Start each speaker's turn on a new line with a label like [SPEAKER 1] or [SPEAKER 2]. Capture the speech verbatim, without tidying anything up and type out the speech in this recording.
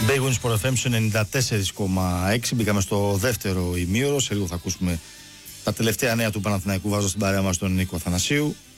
[SPEAKER 1] Big Win Sport εφ εμ στο ενενήντα τέσσερα κόμμα έξι. Μπήκαμε στο δεύτερο ημίωρο. Σε λίγο θα ακούσουμε τα τελευταία νέα του Παναθηναϊκού. Βάζω στην παρέα μας τον Νίκο Αθανασίου.